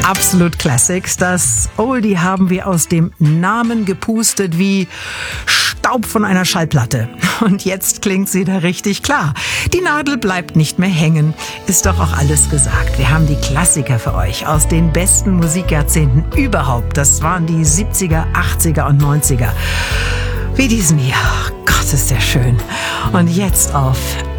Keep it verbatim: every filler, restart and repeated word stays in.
Absolut Classics. Das Oldie haben wir aus dem Namen gepustet wie Staub von einer Schallplatte. Und jetzt klingt sie da richtig klar. Die Nadel bleibt nicht mehr hängen. Ist doch auch alles gesagt. Wir haben die Klassiker für euch aus den besten Musikjahrzehnten überhaupt. Das waren die siebziger, achtziger und neunziger. Wie diesen hier. Oh Gott, ist der schön. Und jetzt auf